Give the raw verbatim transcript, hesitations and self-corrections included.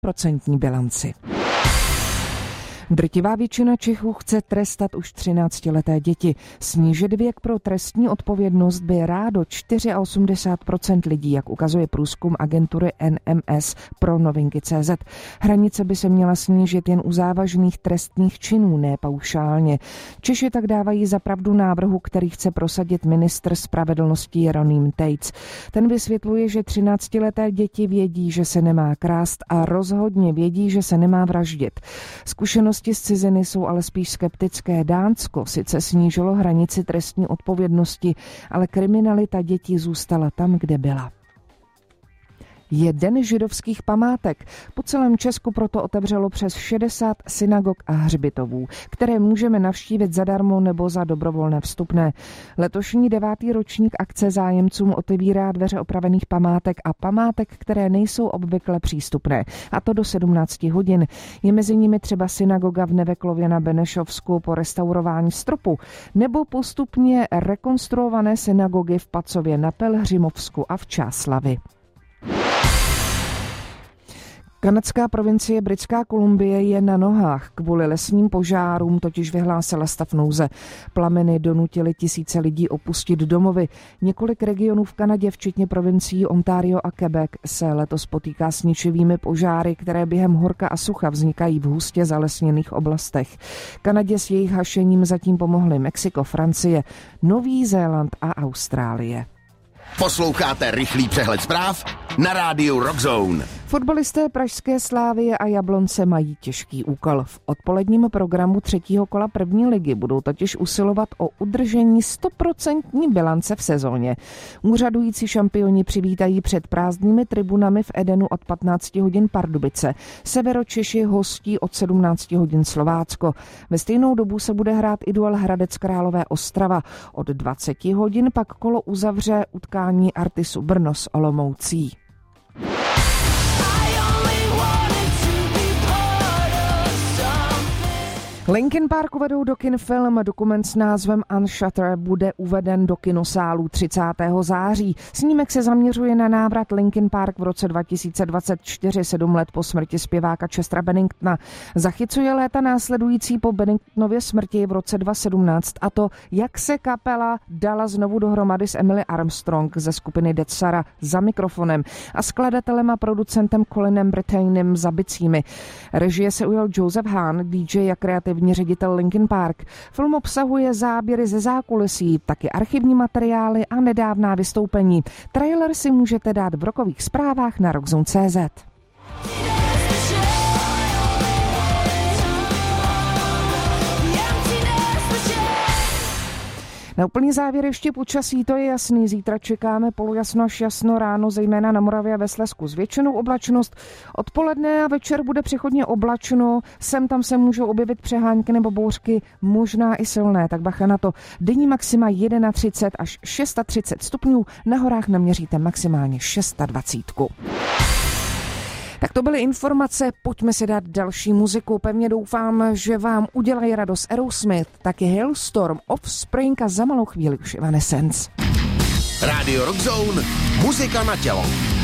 procentní bilanci. Drtivá většina Čechů chce trestat už třináctileté děti. Snížit věk pro trestní odpovědnost by rádo osmdesát čtyři procent lidí, jak ukazuje průzkum agentury N M S pro novinky tečka cé zet. Hranice by se měla snížit jen u závažných trestných činů, ne paušálně. Češi tak dávají za pravdu návrhu, který chce prosadit ministr spravedlnosti Jeroným Tejc. Ten vysvětluje, že třináctileté děti vědí, že se nemá krást a rozhodně vědí, že se nemá vraždit. Zkušenosti z ciziny jsou ale spíš skeptické. Dánsko sice snížilo hranici trestní odpovědnosti, ale kriminalita dětí zůstala tam, kde byla. Je Den židovských památek. Po celém Česku proto otevřelo přes šedesát synagog a hřbitovů, které můžeme navštívit zadarmo nebo za dobrovolné vstupné. Letošní devátý ročník akce zájemcům otevírá dveře opravených památek a památek, které nejsou obvykle přístupné, a to do sedmnácti hodin. Je mezi nimi třeba synagoga v Neveklově na Benešovsku po restaurování stropu nebo postupně rekonstruované synagogy v Pacově na Pelhřimovsku a v Čáslavi. Kanadská provincie Britská Kolumbie je na nohách. Kvůli lesním požárům totiž vyhlásila stav nouze. Plameny donutily tisíce lidí opustit domovy. Několik regionů v Kanadě, včetně provincií Ontario a Quebec, se letos potýká s ničivými požáry, které během horka a sucha vznikají v hustě zalesněných oblastech. Kanadě s jejich hašením zatím pomohly Mexiko, Francie, Nový Zéland a Austrálie. Posloucháte rychlý přehled zpráv na rádiu Rockzone. Fotbalisté pražské Slávie a Jablonce mají těžký úkol. V odpoledním programu třetího kola první ligy budou totiž usilovat o udržení stoprocentní bilance v sezóně. Úřadující šampioni přivítají před prázdnými tribunami v Edenu od patnácti hodin Pardubice. Severočeši hostí od sedmnácti hodin Slovácko. Ve stejnou dobu se bude hrát i duel Hradec Králové Ostrava. Od dvaceti hodin pak kolo uzavře utkání Artisu Brno s Olomoucí. Linkin Park uvedou do kin film. Dokument s názvem Unshutter bude uveden do kinosálů třicátého září. Snímek se zaměřuje na návrat Linkin Park v roce dva tisíce dvacet čtyři, sedm let po smrti zpěváka Chestera Benningtona. Zachycuje léta následující po Benningtonově smrti v roce dva tisíce sedmnáct, a to, jak se kapela dala znovu dohromady s Emily Armstrong ze skupiny Dead Sara za mikrofonem a skladatelem a producentem Colinem Bretainem za bicími. Režie se ujal Joseph Hahn, D J a kreativní ředitel Linkin Park. Film obsahuje záběry ze zákulisí, taky archivní materiály a nedávná vystoupení. Trailer si můžete dát v rokových zprávách na rockzone tečka cé zet. Na úplný závěr ještě počasí, to je jasný. Zítra čekáme polojasno až jasno, ráno zejména na Moravě a ve Slezsku s většinou oblačnost. Odpoledne a večer bude přechodně oblačno, sem tam se můžou objevit přehánky nebo bouřky, možná i silné, tak bacha na to. Denní maxima třicet jedna až třicet šest stupňů, na horách naměříte maximálně dvacet šest. Tak to byly informace, pojďme si dát další muziku. Pevně doufám, že vám udělají radost Aerosmith, taky Hailstorm, Offspring a za malou chvíli už Evanescence. Radio Rockzone, muzika na tělo.